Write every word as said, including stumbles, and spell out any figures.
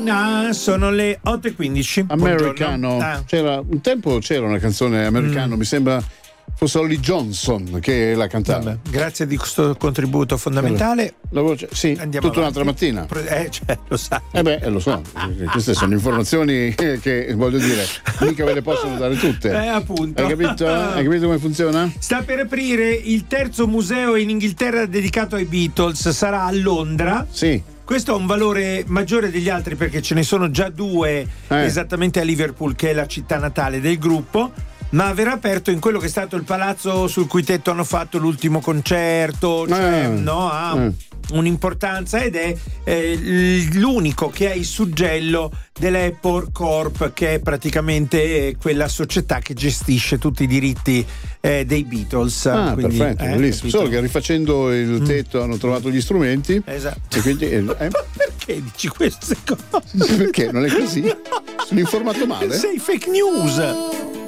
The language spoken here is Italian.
Americana, sono le otto e quindici. Americano. Ah. C'era un tempo c'era una canzone americano, mm. mi sembra fosse Holly Johnson che la cantava. Vabbè, grazie di questo contributo fondamentale. La voce, sì, andiamo tutta avanti. Un'altra mattina. Eh, cioè, lo sai. Eh beh, lo so. Queste sono informazioni che, voglio dire, mica ve le possono dare tutte. Eh, appunto. Hai capito? Hai capito come funziona? Sta per aprire il terzo museo in Inghilterra dedicato ai Beatles, sarà a Londra. Sì. Questo ha un valore maggiore degli altri perché ce ne sono già due eh. esattamente a Liverpool, che è la città natale del gruppo, ma verrà aperto in quello che è stato il palazzo sul cui tetto hanno fatto l'ultimo concerto, cioè, eh. no, ha eh. un'importanza ed è eh, l'unico che ha il suggello dell'Apple Corp, che è praticamente quella società che gestische tutti i diritti eh, dei Beatles. Ah, quindi, perfetto, eh, bellissimo. Solo che rifacendo il tetto mm. hanno trovato gli strumenti. Esatto. E quindi, eh, Ma perché dici queste cose? Perché non è così? Sono informato male? Sei fake news.